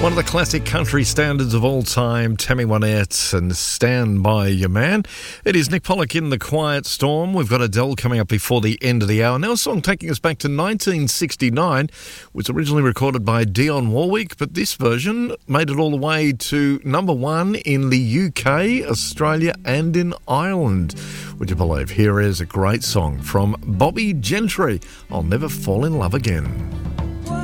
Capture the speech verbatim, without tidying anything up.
One of the classic country standards of all time, Tammy Wynette and Stand By Your Man. It is Nick Pollock in The Quiet Storm. We've got Adele coming up before the end of the hour. Now a song taking us back to nineteen sixty-nine, was originally recorded by Dionne Warwick, but this version made it all the way to number one in the U K, Australia and in Ireland. Would you believe? Here is a great song from Bobby Gentry, I'll Never Fall in Love Again.